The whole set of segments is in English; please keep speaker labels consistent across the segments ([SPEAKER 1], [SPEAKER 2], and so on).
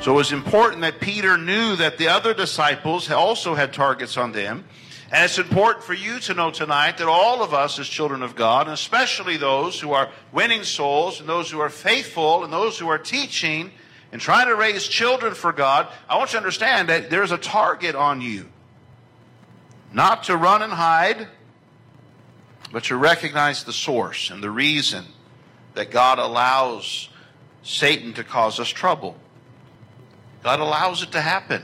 [SPEAKER 1] So it was important that Peter knew that the other disciples also had targets on them. And it's important for you to know tonight that all of us as children of God, and especially those who are winning souls and those who are faithful and those who are teaching and trying to raise children for God, I want you to understand that there's a target on you. Not to run and hide, but to recognize the source and the reason that God allows Satan to cause us trouble. God allows it to happen.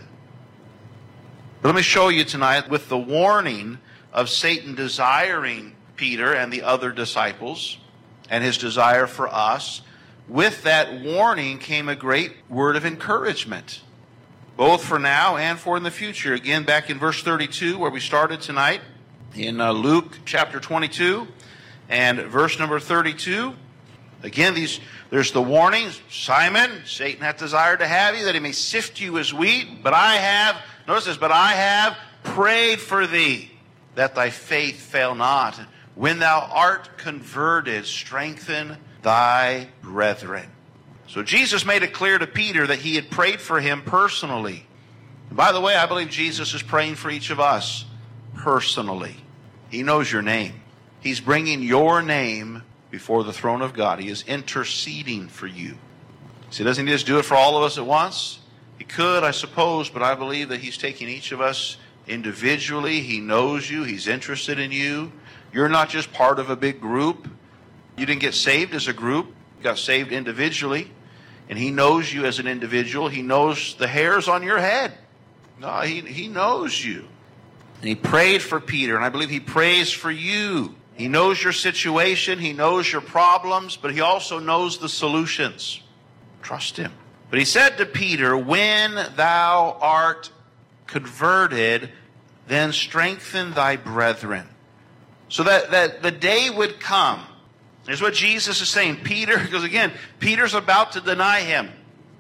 [SPEAKER 1] But let me show you tonight with the warning of Satan desiring Peter and the other disciples and his desire for us. With that warning came a great word of encouragement, both for now and for in the future. Again, back in verse 32 where we started tonight, in Luke chapter 22 and verse number 32. Again, there's the warning. Simon, Satan hath desired to have you, that he may sift you as wheat. But I have, notice this, but I have prayed for thee, that thy faith fail not. When thou art converted, strengthen thy brethren. So Jesus made it clear to Peter that he had prayed for him personally. And by the way, I believe Jesus is praying for each of us personally. He knows your name. He's bringing your name before the throne of God. He is interceding for you. See, doesn't he just do it for all of us at once? He could, I suppose, but I believe that he's taking each of us individually. He knows you. He's interested in you. You're not just part of a big group. You didn't get saved as a group. You got saved individually. And he knows you as an individual. He knows the hairs on your head. No, he knows you. And he prayed for Peter, and I believe he prays for you. He knows your situation, he knows your problems, but he also knows the solutions. Trust him. But he said to Peter, when thou art converted, then strengthen thy brethren. So that the day would come. Here's what Jesus is saying. Peter, because again, Peter's about to deny him.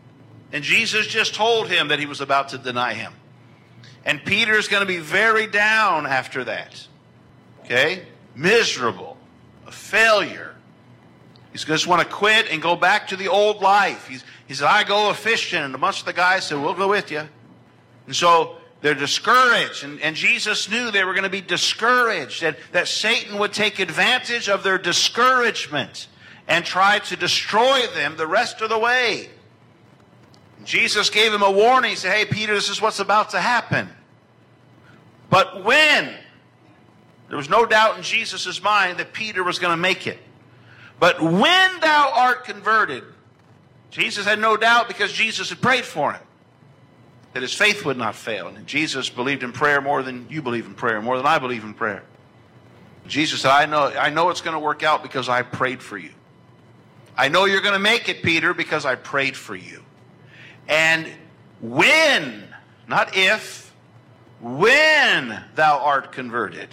[SPEAKER 1] And Jesus just told him that he was about to deny him. And Peter's going to be very down after that. Okay? Miserable. A failure. He's going to just want to quit and go back to the old life. He said, I go a-fishing. And a bunch of the guys said, we'll go with you. And so they're discouraged. And Jesus knew they were going to be discouraged. That Satan would take advantage of their discouragement and try to destroy them the rest of the way. Jesus gave him a warning. He said, hey, Peter, this is what's about to happen. But when? There was no doubt in Jesus' mind that Peter was going to make it. But when thou art converted, Jesus had no doubt because Jesus had prayed for him, that his faith would not fail. And Jesus believed in prayer more than you believe in prayer, more than I believe in prayer. Jesus said, I know it's going to work out because I prayed for you. I know you're going to make it, Peter, because I prayed for you. And when, not if, when thou art converted,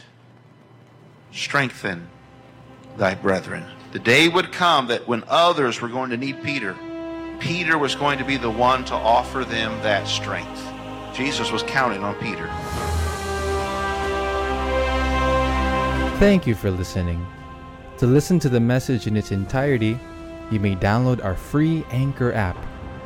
[SPEAKER 1] strengthen thy brethren. The day would come that when others were going to need Peter, Peter was going to be the one to offer them that strength. Jesus was counting on Peter.
[SPEAKER 2] Thank you for listening. To listen to the message in its entirety, you may download our free Anchor app,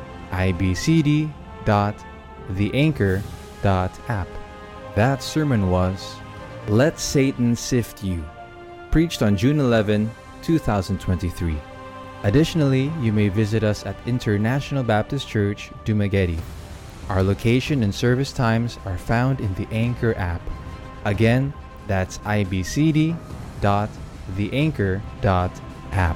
[SPEAKER 2] ibcd.theanchor.app. That sermon was Let Satan Sift You, preached on June 11, 2023. Additionally, you may visit us at International Baptist Church, Dumaguete. Our location and service times are found in the Anchor app. Again, that's ibcd.theanchor.app.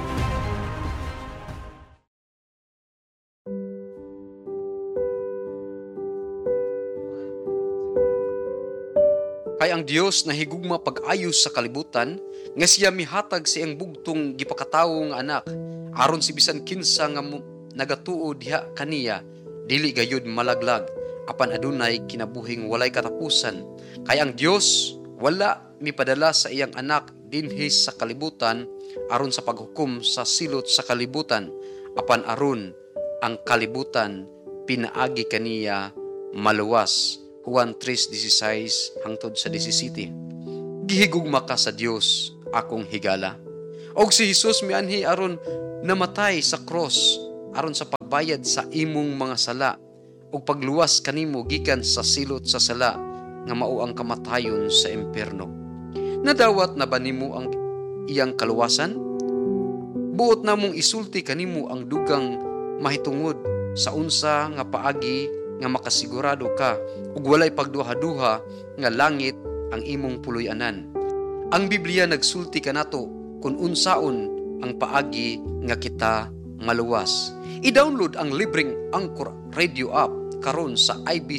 [SPEAKER 3] Kay ang Dios na higugma pag-ayos sa kalibutan, nga siya mihatag siyang bugtong gipakatawo nga anak, aron si bisan kinsa nga nagatuo diha kaniya, dili gayud malaglag, apan adunay kinabuhing walay katapusan. Kay ang Dios wala mipadala sa iyang anak dinhi sa kalibutan aron sa paghukom sa silot sa kalibutan, apan aron ang kalibutan pinaagi kaniya maluwas. Juan 3:16 hangtod sa 17. Gihigugma ka sa Dios, akong higala. Og si Jesus mianhi aron namatay sa cross aron sa pagbayad sa imong mga sala ug pagluwas kanimo gikan sa silot sa sala nga mao ang kamatayon sa impierno. Nadawat na ba nimo ang iyang kaluwasan? Buot namong isulti kanimo ang dugang mahitungod sa unsa nga paagi nga makasigurado ka ug walay pagduha-duha nga langit ang imong puloy-anan. Ang Biblia nagsulti kanato kung unsaon ang paagi nga kita maluwas. I-download ang libreng Anchor Radio app karon sa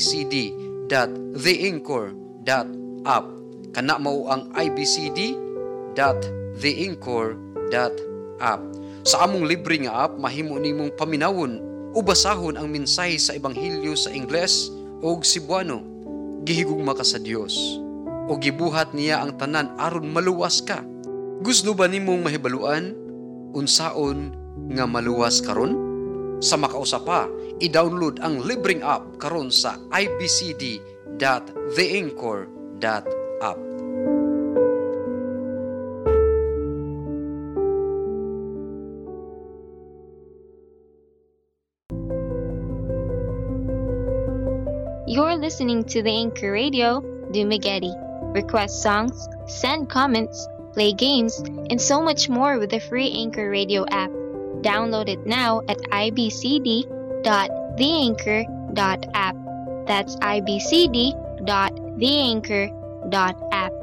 [SPEAKER 3] ibcd.theanchor.app. Kana mao ang ibcd.theanchor.app. Sa among libre nga app, mahimo nimong paminawon o basahon ang mensahe sa Ebanghelyo sa Ingles o Cebuano. Gihigugma ka sa Dios o gibuhat niya ang tanan aron maluwas ka. Gusto ba nimong mahibaluan unsaon nga maluwas karon? Sa makausa pa, i-download ang libreng app karon sa ibcd.theanchor.app.
[SPEAKER 4] You're listening to the Anchor Radio, Dumaguete. Request songs, send comments, play games, and so much more with the free Anchor Radio app. Download it now at ibcd.theanchor.app. That's ibcd.theanchor.app.